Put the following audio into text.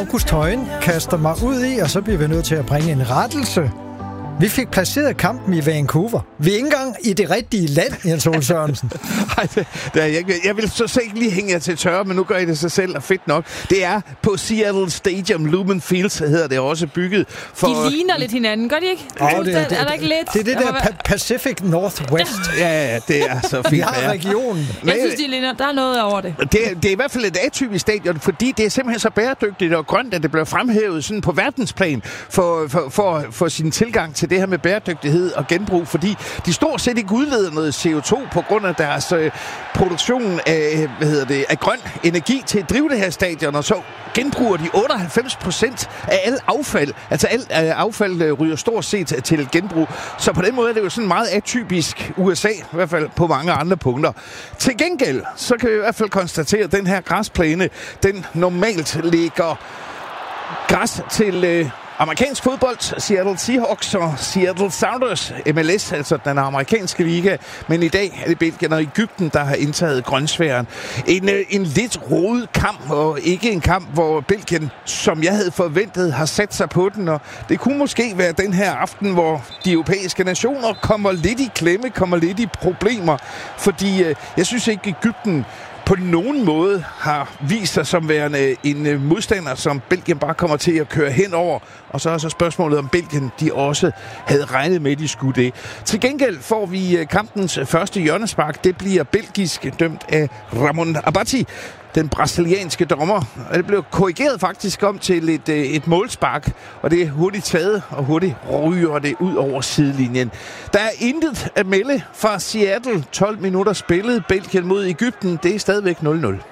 August Højen kaster mig ud i, og så bliver vi nødt til at bringe en rettelse. Vi fik placeret kampen i Vancouver. Vi er ikke engang i det rigtige land, Jens Ole Sørensen. Nej, jeg vil så ikke lige hænge jer til tørre, men nu gør I det sig selv, og fedt nok. Det er på Seattle Stadium, Lumen Fields hedder det også bygget. For de ligner lidt hinanden, gør de ikke? Det er der ikke lidt? Det er det der Pacific Northwest. Ja, det er så fint. Vi har regionen. Jeg synes, de ligner. Der er noget over det. Det er i hvert fald et atypisk stadion, fordi det er simpelthen så bæredygtigt og grønt, at det bliver fremhævet sådan på verdensplan for sin tilgang til det her med bæredygtighed og genbrug, fordi de stort set ikke udleder noget CO2 på grund af deres produktion af grøn energi til at drive det her stadion, og så genbruger de 98% af alt affald. Altså alt affald ryger stort set til genbrug. Så på den måde er det jo sådan meget atypisk USA, i hvert fald på mange andre punkter. Til gengæld, så kan vi i hvert fald konstatere, at den her græsplæne, den normalt ligger græs til amerikansk fodbold, Seattle Seahawks og Seattle Sounders, MLS, altså den amerikanske liga. Men i dag er det Belgien og Egypten, der har indtaget grønsfæren. En lidt rodet kamp, og ikke en kamp, hvor Belgien, som jeg havde forventet, har sat sig på den. Og det kunne måske være den her aften, hvor de europæiske nationer kommer lidt i klemme, kommer lidt i problemer. Fordi jeg synes ikke, Egypten på nogen måde har vist sig som værende en modstander, som Belgien bare kommer til at køre hen over. Og så er så spørgsmålet, om Belgien de også havde regnet med, at de skulle det. Til gengæld får vi kampens første hjørnespark. Det bliver belgisk, dømt af Ramon Abati, den brasilianske dommer. Og det blev korrigeret faktisk om til et målspark, og det er hurtigt taget, og hurtigt ryger det ud over sidelinjen. Der er intet at melde fra Seattle. 12 minutter spillet. Belgien mod Egypten. Det er stadigvæk 0-0.